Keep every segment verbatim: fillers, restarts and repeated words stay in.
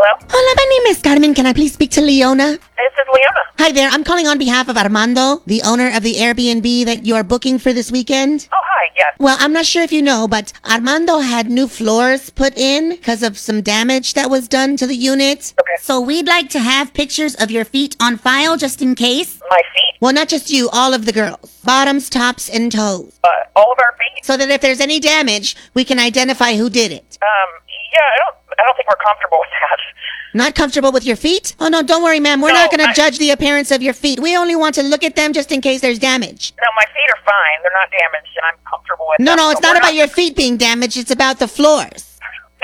Hello? Hola, my name is Carmen. Can I please speak to Leona? This is Leona. Hi there. I'm calling on behalf of Armando, the owner of the Airbnb that you are booking for this weekend. Oh, hi, yes. Well, I'm not sure if you know, but Armando had new floors put in because of some damage that was done to the unit. Okay. So we'd like to have pictures of your feet on file just in case. My feet? Well, not just you, all of the girls. Bottoms, tops, and toes. Uh, all of our feet? So that if there's any damage, we can identify who did it. Um, yeah, I don't, I don't think we're comfortable with that. Not comfortable with your feet? Oh, no, don't worry, ma'am. We're No, not going to I- judge the appearance of your feet. We only want to look at them just in case there's damage. No, my feet are fine. They're not damaged, and I'm comfortable with No, them. no, it's but not we're about your feet being damaged. It's about the floors.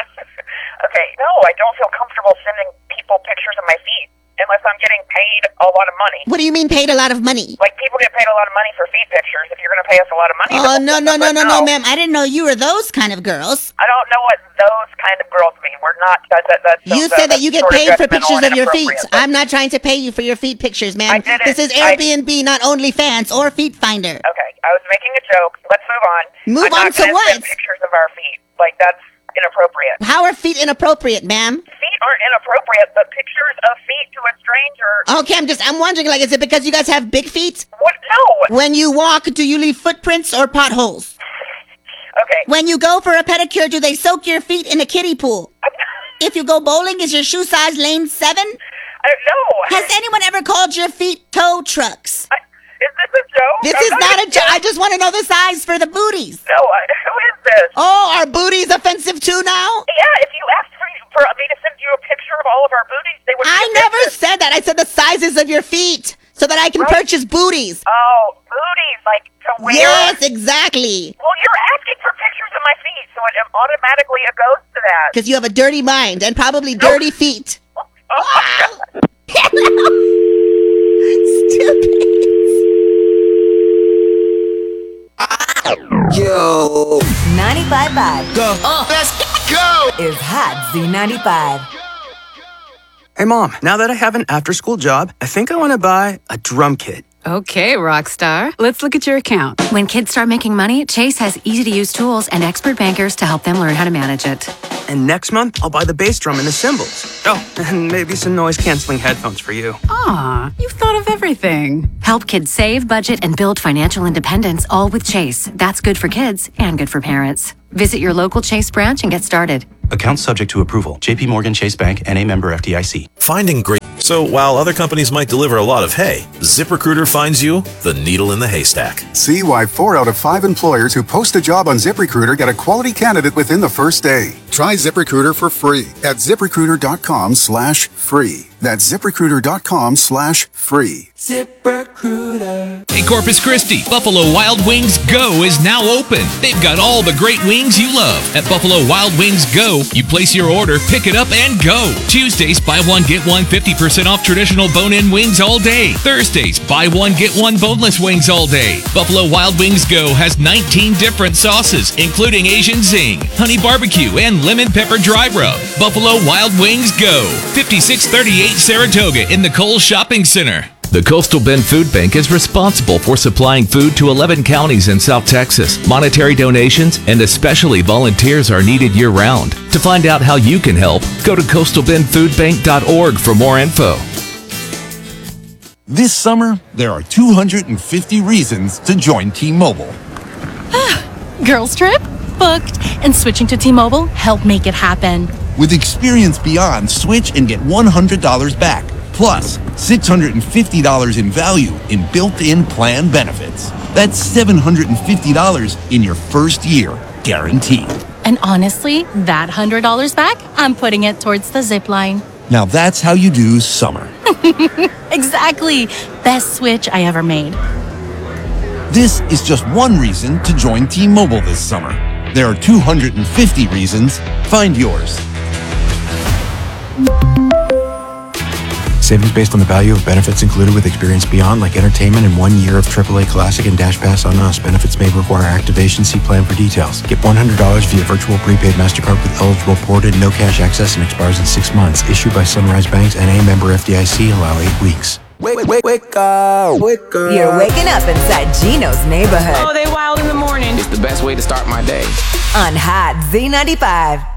Okay, no, I don't feel comfortable sending people pictures of my feet unless I'm getting paid a lot of money. What do you mean paid a lot of money? Like, people get paid a lot of money for feet pictures. If you're going to pay us a lot of money... Oh, then no, we'll no, send no, them. no, But no, ma'am. I didn't know you were those kind of girls. I don't know what those kind of girls mean. We're not... That, that, that, You that, said that you get sort of paid for judgmental pictures and of your feet. inappropriate, but- I'm not trying to pay you for your feet pictures, I ma'am. didn't. This is I- Airbnb, not OnlyFans or Feet Finder. Okay, I was making a joke. Let's move on. Move I'm on not to gonna what? send pictures of our feet. Like, that's inappropriate. How are feet inappropriate, ma'am? Feet aren't inappropriate, but pictures of feet to a stranger... Okay, I'm just, I'm wondering, like, is it because you guys have big feet? What? No! When you walk, do you leave footprints or potholes? Okay. When you go for a pedicure, do they soak your feet in a kiddie pool? If you go bowling, is your shoe size lane seven? I don't know. Has anyone ever called your feet tow trucks? I, is this a joke? This I'm is not a joke. I just want to know the size for the booties. No, I, who is this? Oh, are booties offensive too now? Yeah, if you asked for, for me to send you a picture of all of our booties, they would... I be never offensive. said that. I said the sizes of your feet so that I can Right. purchase booties. Oh, booties, like to wear? Yes, exactly. Well, you're asking for pictures of my feet, so it automatically it goes to that. Because you have a dirty mind and probably dirty feet. Oh, my God. Stupid. Yo. ninety-five point five Go. Uh, Let's go. is Hot Z ninety-five. Hey, Mom, now that I have an after-school job, I think I want to buy a drum kit. Okay, Rockstar. Let's look at your account. When kids start making money, Chase has easy-to-use tools and expert bankers to help them learn how to manage it. And next month, I'll buy the bass drum and the cymbals. Oh, and maybe some noise-canceling headphones for you. Aw, you've thought of everything. Help kids save, budget, and build financial independence, all with Chase. That's good for kids and good for parents. Visit your local Chase branch and get started. Account subject to approval. J P Morgan Chase Bank, N A member F D I C. Finding great. So while other companies might deliver a lot of hay, ZipRecruiter finds you the needle in the haystack. See why four out of five employers who post a job on ZipRecruiter get a quality candidate within the first day. Try ZipRecruiter for free at ZipRecruiter.com slash free. That's ZipRecruiter.com slash free. ZipRecruiter. Hey, Corpus Christi, Buffalo Wild Wings Go is now open. They've got all the great wings you love. At Buffalo Wild Wings Go, you place your order, pick it up, and go. Tuesdays, buy one, get one fifty percent off traditional bone-in wings all day. Thursdays, buy one, get one boneless wings all day. Buffalo Wild Wings Go has nineteen different sauces, including Asian Zing, honey barbecue, and lemon pepper dry rub. Buffalo Wild Wings Go, fifty-six thirty-eight Saratoga in the Kohl's Shopping Center. The Coastal Bend Food Bank is responsible for supplying food to eleven counties in South Texas. Monetary donations and especially volunteers are needed year-round. To find out how you can help, go to coastal bend food bank dot org for more info. This summer, there are two hundred fifty reasons to join T-Mobile. Girls trip? Booked. And switching to T-Mobile helped make it happen. With Experience Beyond, switch and get one hundred dollars back. Plus, six hundred fifty dollars in value in built-in plan benefits. That's seven hundred fifty dollars in your first year, guaranteed. And honestly, that one hundred dollars back, I'm putting it towards the zip line. Now that's how you do summer. Exactly. Best switch I ever made. This is just one reason to join T-Mobile this summer. There are two hundred fifty reasons. Find yours. Savings based on the value of benefits included with Experience Beyond, like entertainment and one year of triple A Classic and Dash Pass on Us. Benefits may require activation. See plan for details. Get one hundred dollars via virtual prepaid MasterCard with eligible ported, no cash access, and expires in six months. Issued by Sunrise Banks, N A member F D I C. Allow eight weeks. Wake, wake, wake up, wake up. You're waking up inside Gino's neighborhood. Oh, they wild in the morning. It's the best way to start my day. On Hot Z ninety-five.